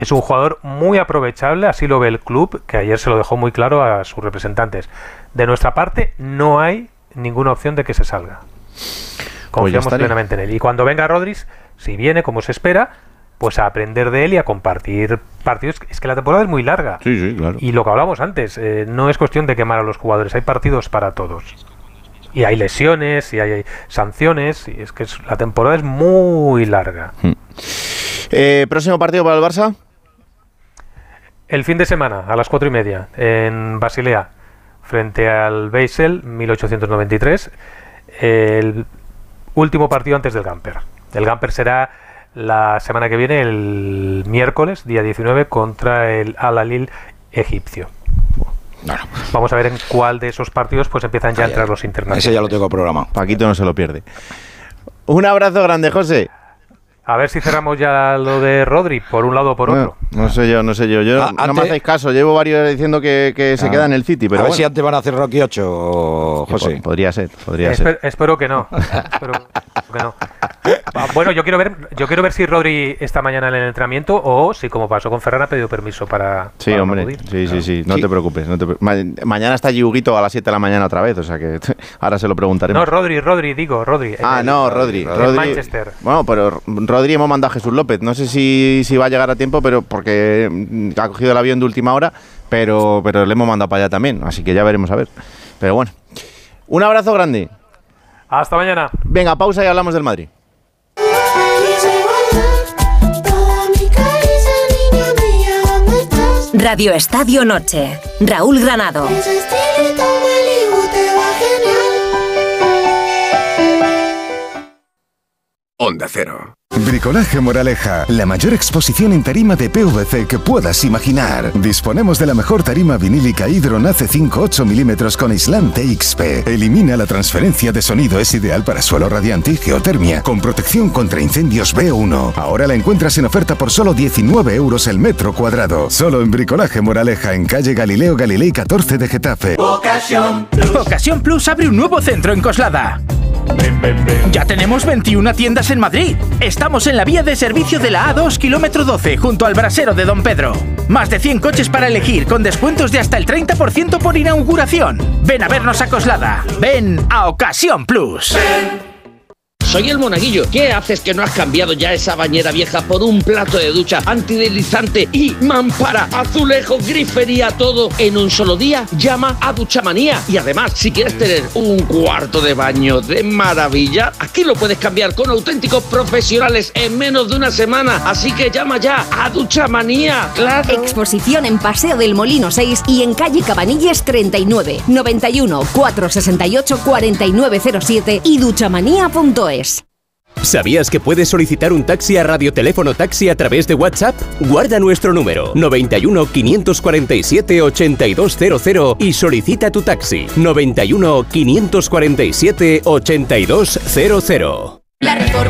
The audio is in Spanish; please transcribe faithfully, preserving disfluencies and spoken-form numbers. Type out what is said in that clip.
Es un jugador muy aprovechable, así lo ve el club, que ayer se lo dejó muy claro a sus representantes. De nuestra parte, no hay ninguna opción de que se salga. Confiamos pues plenamente en él. Y cuando venga Rodri, si viene como se espera, pues a aprender de él y a compartir partidos. Es que la temporada es muy larga. Sí, sí, claro. Y lo que hablábamos antes, eh, no es cuestión de quemar a los jugadores, hay partidos para todos. Y hay lesiones, y hay, hay sanciones, y es que es, la temporada es muy larga. Hmm. Eh, ¿Próximo partido para el Barça? El fin de semana, a las cuatro y media, en Basilea, frente al Basel, mil ochocientos noventa y tres. El último partido antes del Gamper. El Gamper será la semana que viene, el miércoles, día diecinueve, contra el Al-Ahly egipcio. Bueno. Vamos a ver en cuál de esos partidos pues empiezan ya ah, a entrar ya. los internacionales. Ese ya lo tengo programado. Paquito no se lo pierde. Un abrazo grande, José. A ver si cerramos ya lo de Rodri, por un lado o por bueno, otro. No sé yo, no sé yo. yo ah, no antes... me hacéis caso. Llevo varios diciendo que, que se ah, queda en el City. Pero a ver bueno. si antes van a hacer Rocky ocho, José. Sí, podría ser, podría Esper, ser. Espero que no. espero que no. Bueno, yo quiero ver yo quiero ver si Rodri esta mañana en el entrenamiento o si, como pasó con Ferran, ha pedido permiso para... Sí, para hombre. Sí, sí, sí. No sí. te preocupes. No te pre... Ma mañana está Yuguito a las siete de la mañana otra vez, o sea que ahora se lo preguntaremos. No, Rodri, Rodri, digo, Rodri. Ah, el, no, Rodri. Rodri. Rodri. Manchester. Bueno, pero Rodri hemos mandado a Jesús López. No sé si, si va a llegar a tiempo, pero porque ha cogido el avión de última hora, pero, pero le hemos mandado para allá también, así que ya veremos a ver. Pero bueno, un abrazo grande. Hasta mañana. Venga, pausa y hablamos del Madrid. Radio Estadio Noche. Raúl Granado. Onda Cero. Bricolaje Moraleja, la mayor exposición en tarima de P V C que puedas imaginar. Disponemos de la mejor tarima vinílica Hydron A C cinco ocho milímetros con aislante X P. Elimina la transferencia de sonido, es ideal para suelo radiante y geotermia, con protección contra incendios B uno. Ahora la encuentras en oferta por solo diecinueve euros el metro cuadrado. Solo en Bricolaje Moraleja, en calle Galileo Galilei catorce de Getafe. Ocasión Plus. Ocasión Plus abre un nuevo centro en Coslada. Ven, ven, ven. Ya tenemos veintiuna tiendas en Madrid. Estamos en la vía de servicio de la A dos, kilómetro doce, junto al brasero de Don Pedro. Más de cien coches para elegir, con descuentos de hasta el treinta por ciento por inauguración. Ven a vernos a Coslada. Ven a Ocasión Plus. Ven. Soy el Monaguillo. ¿Qué haces que no has cambiado ya esa bañera vieja por un plato de ducha antideslizante y mampara, azulejos, grifería, todo en un solo día? Llama a Duchamanía. Y además, si quieres tener un cuarto de baño de maravilla, aquí lo puedes cambiar con auténticos profesionales en menos de una semana. Así que llama ya a Duchamanía. ¡Claro! Exposición en Paseo del Molino seis y en calle Cabanilles treinta y nueve, noventa y uno, cuatrocientos sesenta y ocho, cuarenta y nueve cero siete y duchamanía punto es. ¿Sabías que puedes solicitar un taxi a Radioteléfono Taxi a través de WhatsApp? Guarda nuestro número noventa y uno, quinientos cuarenta y siete, ochenta y dos cero cero y solicita tu taxi noventa y uno, quinientos cuarenta y siete, ochenta y dos cero cero. La reforma